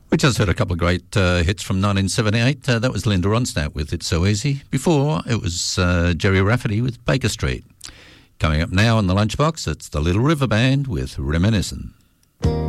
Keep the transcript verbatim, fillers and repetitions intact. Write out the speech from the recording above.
We just heard a couple of great uh, hits from nineteen seventy-eight. Uh, that was Linda Ronstadt with It's So Easy. Before, it was uh, Jerry Rafferty with Baker Street. Coming up now on the Lunchbox, it's the Little River Band with Reminiscent.